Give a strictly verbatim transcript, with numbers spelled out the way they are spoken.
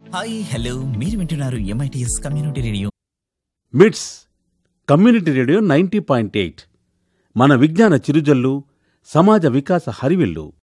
Hi hello మీరు వింటున్నారు MITS community radio మిట్స్ community radio ninety point eight మన విజ్ఞాన చిరుజల్లు, సమాజ వికాస హరివిల్లు.